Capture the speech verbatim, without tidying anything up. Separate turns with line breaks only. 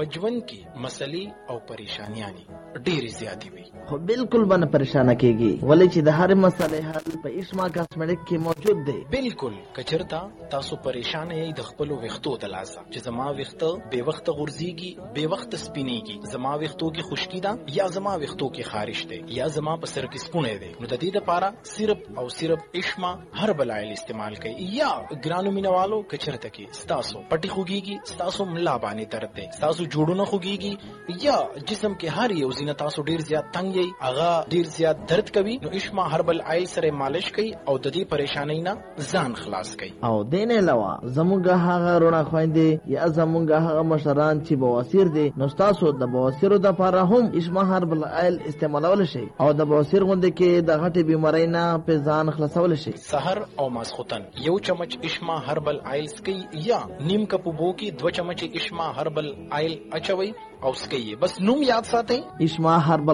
پجون کی مسئلې او پریشانیاں ډېرې زیاتې وي.
خو بالکل باندې پریشانه کیږي ولې چې د هر مسئلې حل په اشما کاسمیټک کې موجود دی.
بالکل کچرتا تاسو پریشان یې د خپل وختو د لاسه چې زما وخته به وخت غورځيږي به وخت سپینېږي، زما وختو کې خشکی ده یا زما وختو کې خارش ده یا زما په سر کې سپونه ده، نو د دې لپاره صرف او صرف اشما هربل آیل استعمال کړئ. یا ګرانو مینوالو کچرته کې ستاسو پټي خوږيږي، ستاسو ملا باندې درد ده، ستاسو جوړونه خوږيږي یا جسم کې هر یو زینه تاسو ډیر زیات تنګ یې هغه ډیر زیات درد کوي، نو اشما هربل آیل سره مالش کړئ او د دې پریشانۍ نه ځان خلاص کړئ.
او دین علاوه زمونږ هغه رونه خويندې یا زمونږ هغه مشران چې بواسیر دي، نو تاسو د بواسیرو د لپاره هم اشما هربل آیل استعمالول شي او د بواسیر غوندې کې د غټي بیماری نه په ځان خلاصول شي.
سحر او ماسختن یو چمچ اشما هربل آیل سکي یا نیم کپ بو کې دو چمچ اشما هربل آیل اچوي او سکي. بس نوم یاد ساتئ،
اشما هربل